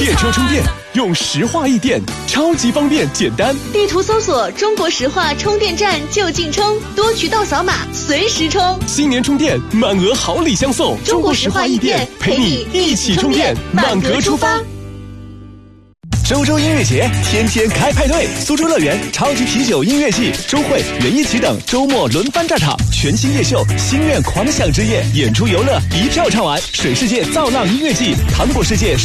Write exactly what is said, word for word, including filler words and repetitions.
电车充电用石化易电，超级方便简单。 地图搜索中国石化充电站就近充，多渠道扫码随时充。 新年充电满额好礼相送， 中国石化易电陪你一起充电，满格出发。 周周音乐节，天天开派对！苏州乐园超级啤酒音乐季、周会、园艺曲等周末轮番炸场，全新夜秀《心愿狂想之夜》演出游乐一票唱完，水世界造浪音乐季、糖果世界。